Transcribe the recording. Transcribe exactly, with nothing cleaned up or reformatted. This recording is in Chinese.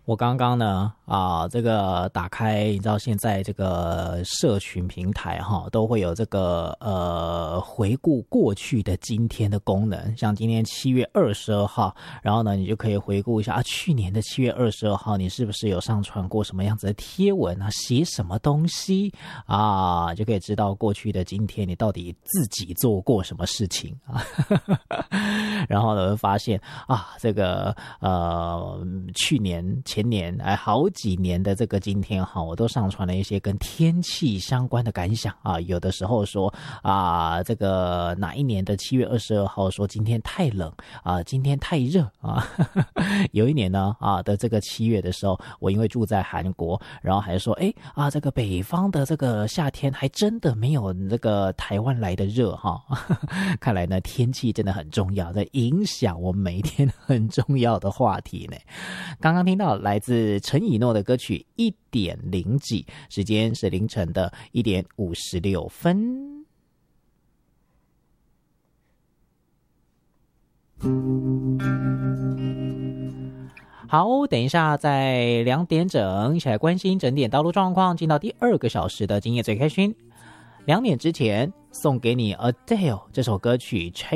我刚刚呢啊，这个打开，你知道现在这个社群平台哈，都会有这个呃回顾过去的今天的功能。像今天七月二十二号，然后呢，你就可以回顾一下啊，去年的七月二十二号，你是不是有上传过什么样子的贴文啊，写什么东西啊，就可以知道过去的今天你到底自己做过什么事情啊。然后呢，会发现啊，这个呃去年。前年哎，好几年的这个今天哈，我都上传了一些跟天气相关的感想啊。有的时候说啊，这个哪一年的七月二十二号说今天太冷啊，今天太热啊。有一年呢啊的这个七月的时候，我因为住在韩国，然后还说哎啊，这个北方的这个夏天还真的没有这个台湾来的热哈。看来呢，天气真的很重要，在影响我们每一天很重要的话题呢。刚刚听到来自陈以诺的歌曲一点零几，时间是凌晨的一点五十六分。好，等一下在两点整一起来关心整点道路状况，进到第二个小时的今夜最开心。两点之前送给你 Adele 这首歌曲